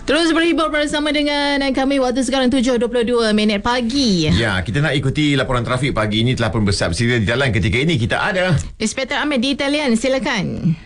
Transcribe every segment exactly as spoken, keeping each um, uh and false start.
Terus berhibur bersama dengan kami. Waktu sekarang tujuh dua puluh dua minit pagi. Ya, kita nak ikuti laporan trafik pagi ini. Telah pun bersab sedia di jalan. Ketika ini kita ada Inspektor Ahmed di talian. Silakan.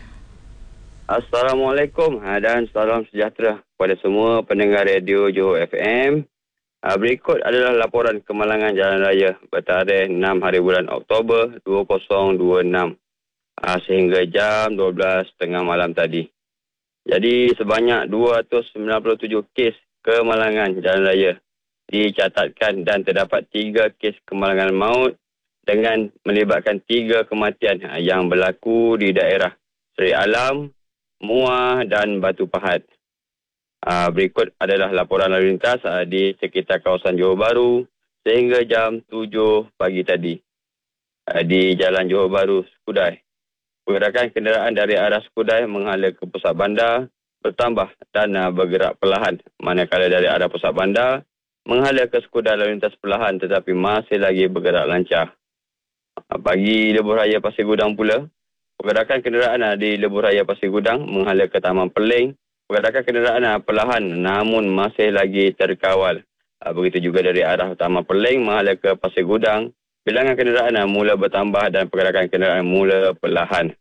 Assalamualaikum dan salam sejahtera kepada semua pendengar radio Johor F M. Berikut adalah laporan kemalangan jalan raya bertarikh enam hari bulan Oktober dua ribu dua puluh enam sehingga jam dua belas tiga puluh malam tadi. Jadi sebanyak dua ratus sembilan puluh tujuh kes kemalangan jalan raya dicatatkan dan terdapat tiga kes kemalangan maut dengan melibatkan tiga kematian yang berlaku di daerah Seri Alam, Muar dan Batu Pahat. Berikut adalah laporan lalu lintas di sekitar kawasan Johor Bahru sehingga jam tujuh pagi tadi. Di Jalan Johor Bahru, Skudai, pergerakan kenderaan dari arah Skudai menghala ke pusat bandar bertambah dan uh, bergerak perlahan. Manakala dari arah pusat bandar menghala ke Skudai lalu lintas perlahan tetapi masih lagi bergerak lancar. Uh, bagi Lebuh Raya Pasir Gudang pula, pergerakan kenderaan uh, di Lebuh Raya Pasir Gudang menghala ke Taman Perling, pergerakan kenderaan uh, perlahan namun masih lagi terkawal. Uh, begitu juga dari arah Taman Perling menghala ke Pasir Gudang, bilangan kenderaan uh, mula bertambah dan pergerakan kenderaan mula perlahan.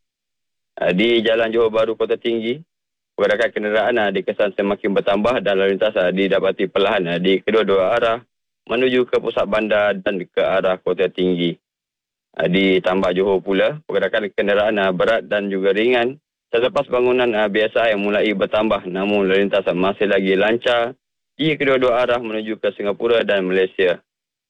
Di Jalan Johor Bahru Kota Tinggi, pergerakan kenderaan dikesan semakin bertambah dan lalu lintas didapati perlahan di kedua-dua arah menuju ke pusat bandar dan ke arah Kota Tinggi. Di Tambak Johor pula, pergerakan kenderaan berat dan juga ringan selepas bangunan biasa yang mulai bertambah namun lalu lintas masih lagi lancar di kedua-dua arah menuju ke Singapura dan Malaysia.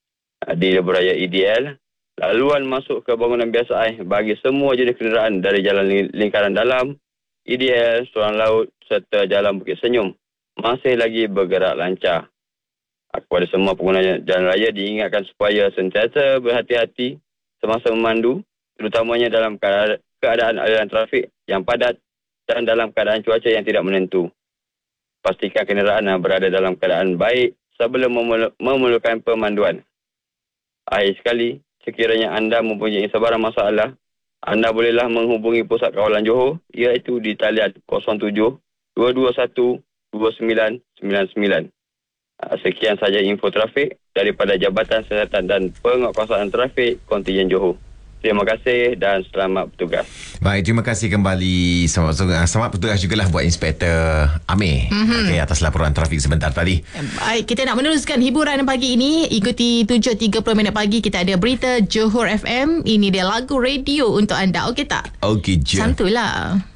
Di Lebuh Raya E D L, laluan masuk ke bangunan biasa bagi semua jenis kenderaan dari Jalan Lingkaran Dalam, E D L, Sorang Laut serta Jalan Bukit Senyum masih lagi bergerak lancar. Kepada semua pengguna jalan raya diingatkan supaya sentiasa berhati-hati semasa memandu, terutamanya dalam keadaan aliran trafik yang padat dan dalam keadaan cuaca yang tidak menentu. Pastikan kenderaan berada dalam keadaan baik sebelum memerlukan pemanduan. Akhir sekali, sekiranya anda mempunyai sebarang masalah, anda bolehlah menghubungi Pusat Kawalan Johor iaitu di talian kosong tujuh dua dua satu dua sembilan sembilan sembilan. Sekian saja info trafik daripada Jabatan Siasatan dan Penguatkuasaan Trafik Kontingen Johor. Terima kasih dan selamat bertugas. Baik, terima kasih kembali. Selamat, selamat bertugas jugalah buat Inspektor Amir mm-hmm. okay, atas laporan trafik sebentar tadi. Baik, kita nak meneruskan hiburan pagi ini. Ikuti tujuh tiga puluh minit pagi. Kita ada berita Johor F M. Ini dia lagu radio untuk anda. Okey tak? Okey je. Santuilah.